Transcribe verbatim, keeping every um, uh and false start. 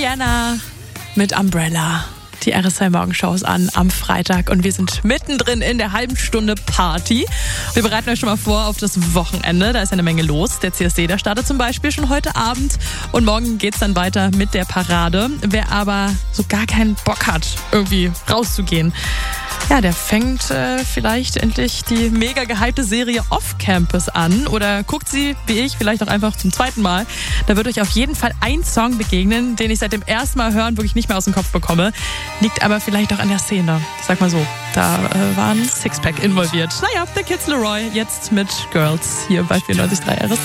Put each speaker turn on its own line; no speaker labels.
Rihanna mit Umbrella. Die R S zwei Morgenshow ist an am Freitag und wir sind mittendrin in der halben Stunde Party. Wir bereiten euch schon mal vor auf das Wochenende. Da ist eine Menge los. Der C S D, der startet zum Beispiel schon heute Abend und morgen geht's dann weiter mit der Parade. Wer aber so gar keinen Bock hat, irgendwie rauszugehen, ja, der fängt äh, vielleicht endlich die mega gehypte Serie Off-Campus an oder guckt sie, wie ich, vielleicht auch einfach zum zweiten Mal. Da wird euch auf jeden Fall ein Song begegnen, den ich seit dem ersten Mal hören wirklich nicht mehr aus dem Kopf bekomme. Liegt aber vielleicht auch an der Szene. Ich sag mal so, da äh, war ein Sixpack involviert. Naja, der Kids Leroy jetzt mit Girls hier bei vierundneunzig Komma drei R S